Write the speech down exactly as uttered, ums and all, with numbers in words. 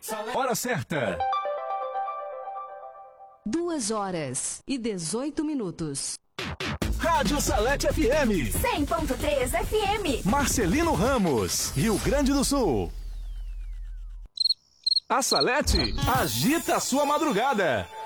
Hora certa. Duas horas e dezoito minutos. Rádio Salete F M. cem ponto três F M. Marcelino Ramos, Rio Grande do Sul. A Salete agita a sua madrugada.